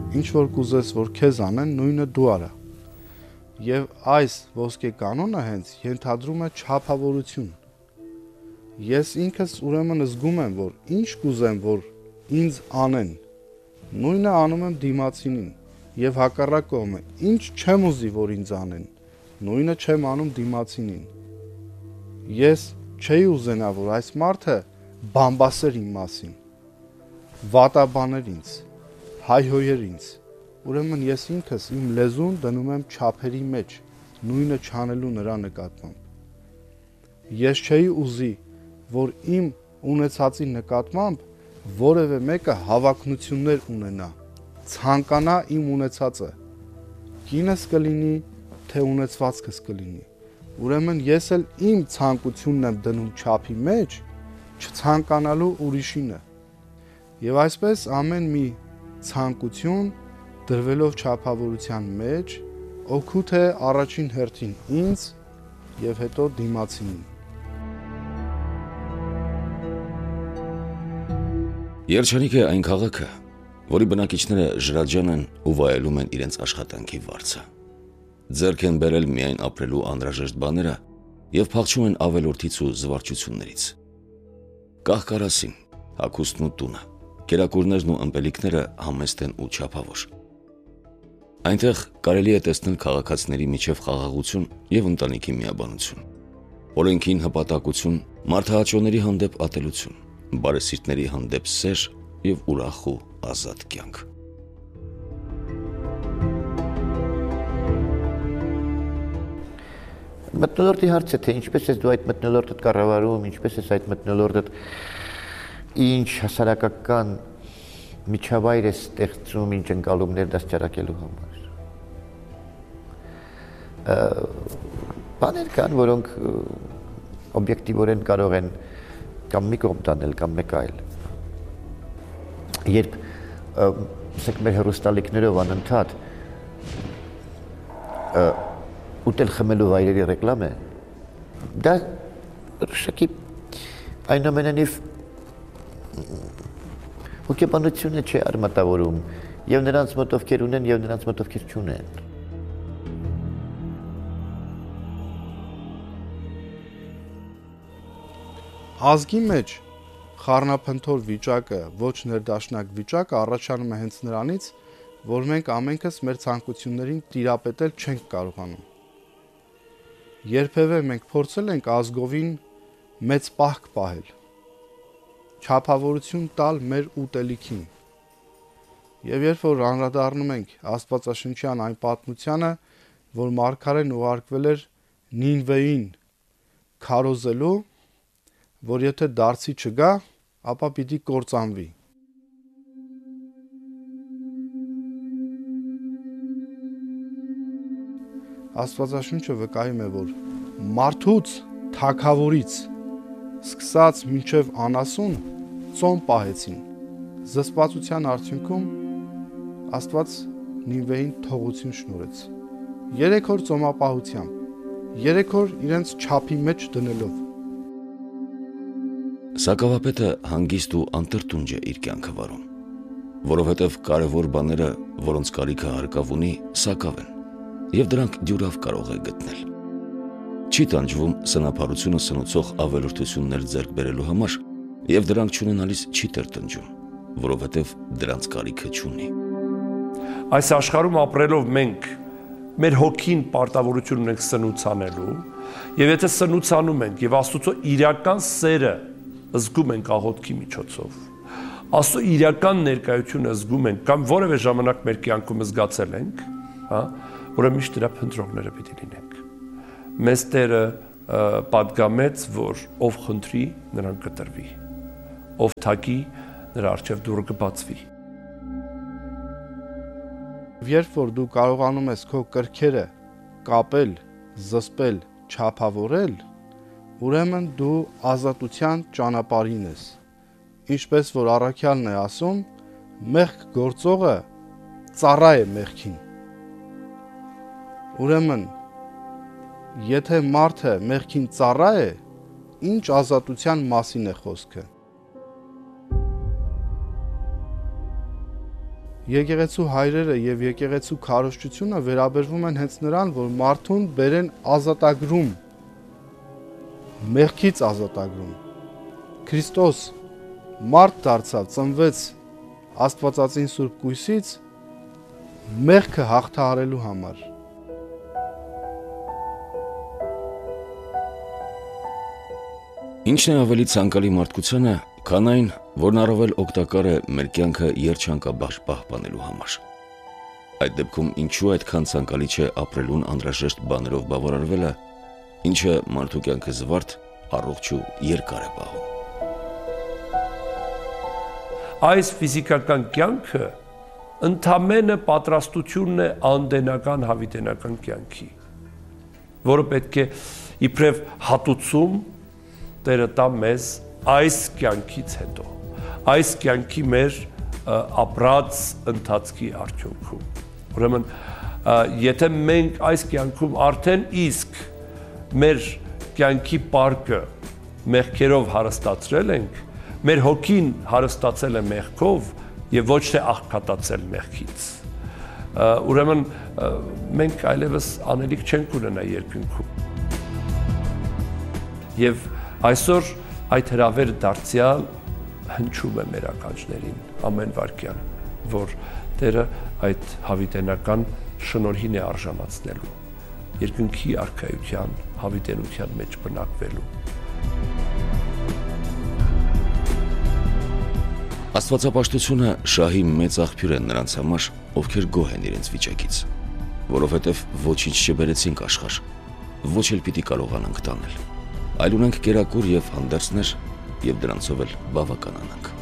ինչ որ կուզես, որ քեզ անեն, նույնը դու արա։ Եվ այս ոսկե կանոնը հենց ենթադրում է չափավորություն։ Ես ինքս ուրեմն զգում եմ, որ ինչ կուզեմ, որ ինձ անեն, նույնը անում եմ դիմացինին, եւ հակառակ կողմը, ինչ չեմ ուզի, որ ինձ անեն, նույնը չեմ անում դիմացինին։ Ես չէի ուզենա, որ այս մարդը բամբասեր իմ մասին, վատաբաներ ինձ, հայհոյեր ինձ, ուրեմն ես ինքս իմ լեզուն դնում եմ չափերի մեջ, նույնը չանելու նրա նկատմամբ։ Ես չէի ուզի, որ իմ ունեցածի նկատմամբ որևէ մեկը հավակնություններ ունենա, ցանկանա իմ ունեցածը, կինս կլինի, թե ունեցվածքս կլինի։ Ուրեմն ես էլ իմ ցանկությունն եմ դնում չափի մեջ, չցանկանալու ուրիշինը։ Եվ այսպես ամեն մի ցանկություն դրվելով չափավորության մեջ օգուտ է առաջին հերթին ինձ եւ հետո դիմացինին։ Երջանիկ է այն քաղաքը, որի բնակիչները ժրաջան են ու վայելում են իրենց աշխատանքի վարձը։ Ձեռք են բերել միայն ապրելու անհրաժեշտ բաները եւ փախչում են ավելորդից ու զվարճություններից։ Կահ-կարասին, հագուստն ու տունը, կերակուրներն ու ըմպելիքները համեստ են ու չափավոր։ Այնտեղ կարելի է տեսնել քաղաքացիների միջև խաղաղություն եւ ընտանիքի միաբանություն, օրենքին հպատակություն, մարդահաճոների հանդեպ ատելություն, բարեսիրտների հանդեպ սեր եւ ուրախ ու ազատ կյանք։ Մթնոլորտի հարց է, թե ինչպես ես դու այդ մթնոլորտդ կառավարում, ինչպես ես այդ մթնոլորտդ ինչ հասարակական միջավայր ես ստեղծում, ինչ ընկալումներ դաստիարակելու համար։ Բաներ կան, որոնք օբյեկտիվորեն կարող են կամ մի կողմ տանել, կամ մեկ այլ։ Երբ ասենք մեր հեռուստալիքներով անընդհատ ուտել խմելու վայրերի ռեկլամ է, դա շակի այնուամենայնիվ հոգեբանությունը չի արմատավորում եւ նրանց մոտ ովքեր ունեն եւ նրանց մոտ ովքեր չունեն։ Ազգի մեջ խառնափնթոր վիճակը, ոչ ներդաշնակ վիճակը առաջանում է հենց նրանից, որ մենք ամենքս մեր ցանկություններին տիրապետել չենք կարողանում։ Երբևէ մենք փորձել ենք ազգովին մեծ պահք պահել, չափավորություն տալ մեր ուտելիքին։ Եվ երբ որ անդրադառնում ենք Աստվածաշնչյան այն պատմությանը, որ մարգարեն ուղարկվել էր Նինվեին քարոզելու, որ եթե դարձի չգա, ապա պիտի կործանվի։ Աստվածաշունչը վկայում է, որ մարդուց, թագավորից սկսած մինչև անասուն ծոմ պահեցին։ Զսպվածության արդյունքում Աստված Նինվեին թողություն շնորհեց։ 3 օր ծոմապահությամբ, 3 օր իրենց չափի մեջ դնելով։ Սակավապետը հանգիստ ու անտրտունջ է իր կյանքը վարում, որովհետև կարևոր բաները, որոնց կարիքը հարկավ ունի, սակավ են, եւ դրանք դյուրավ կարող է գտնել։ Չի տանջվում սնափառությունը սնուցող ավելորդություններ ձեռք բերելու համար եւ դրանք չունենալիս չի տրտնջում, որովհետև դրանց կարիքը չունի։ Այս աշխարհում ապրելով մենք մեր հոգին պարտավորություն ունենք սնուցանելու, եւ եթե սնուցանում ենք եւ Աստծո իրական սերը զգում ենք աղոթքի միջոցով, Աստծո իրական ներկայությունը զգում ենք կամ որևէ ժամանակ մեր կյանքում զգացել ենք, հա, ուրեմն միշտ դրա փնտրողները պիտի լինենք։ Մեզ Տերը պատգամեց, որ ով խնդրի, նրան կտրվի, ով թակի, նրա առջև դուռը կբացվի։ Երբ որ դու կարողանում ես քո կրքերը կապել, զսպել, չափավորել, ուրեմն դու ազատության ճանապարհին ես։ Ինչպես որ առաքյալն է ասում, մեղք գործողը ծառա է մեղքին։ Ուրեմն, եթե մարդը մեղքին ծառա է, ինչ ազատության մասին է խոսքը։ եկեղեցու հայրերը եւ եկեղեցու քարոզչությունը վերաբերվում են հենց նրան, որ մարդուն բերեն ազատագրում, մեղքից ազատագրում։ Քրիստոս մարդ դարձավ, ծնվեց Աստվածածին Սուրբ Կույսից մեղքը հաղթահարելու համար։ Ինչն է ավելի ցանկալի մարդկությանը, քան այն, որն առավել օգտակար է մեր կյանքը երջանկաբար պահպանելու համար։ Այդ դեպքում ինչու այդքան ցանկալի չէ ապրելուն անհրաժեշտ բաներով բավարարվելը, ինչը մարդու կյանքը զվարթ, առողջ ու երկար է պահում։ Այս ֆիզիկական կյանքը ընդամենը պատրաստությունն է անդենական հավիտենական կյանքի, որը պետք է իբրև հատուցում Տերը տա մեզ այս կյանքից հետո, այս կյանքի մեր ապրած ընթացքի արդյունքում։ Ուրեմն, եթե մենք այս կյանքում արդեն իսկ մեր կյանքի պարկը մեղքերով հարստացրել ենք, մեր հոգին հարստացել է մեղքով եւ ոչ թե աղքատացել մեղքից։ Ուրեմն մենք այլևս անելիք չենք ունենա երկնքում։ Եվ այսօր այդ հրավերը դարձյալ հնչում է մեր ականջներին ամեն վարքյան, որ Տերը այդ հավիտենական շնորհին է արժանացնելու, երկնքի արքայության, հավիտենության մեջ բնակվելու։ Աստվածապաշտությունը շահի մեծ աղբյուր է նրանց համար, ովքեր գոհ են իրենց վիճակից, որովհետև ոչինչ չբերեցինք աշխարհ, ոչ էլ պիտի կարողանանք տանել, այլ ունենք կերակուր եւ հանդերձներ եւ դրանցով էլ բավականանանք։